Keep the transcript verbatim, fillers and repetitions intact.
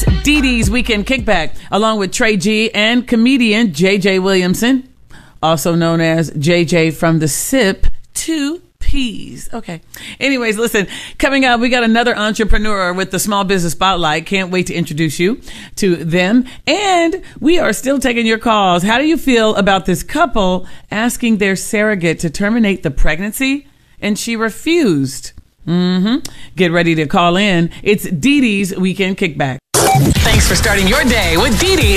It's Dee Dee's Weekend Kickback, along with Trey G and comedian J J Williamson, also known as J J from the Sip Two Peas. Okay. Anyways, listen, coming up, we got another entrepreneur with the Small Business Spotlight. Can't wait to introduce you to them. And we are still taking your calls. How do you feel about this couple asking their surrogate to terminate the pregnancy? And she refused. Mm-hmm. Get ready to call in. It's Dee Dee's Weekend Kickback. Thanks for starting your day with Dee Dee.